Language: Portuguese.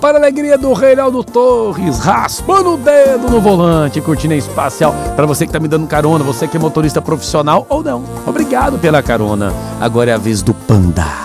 para a alegria do Reinaldo Torres, raspando o dedo no volante, curtindo a Espacial. Para você que tá me dando carona, você que é motorista profissional ou não, obrigado pela carona. Agora é a vez do Panda.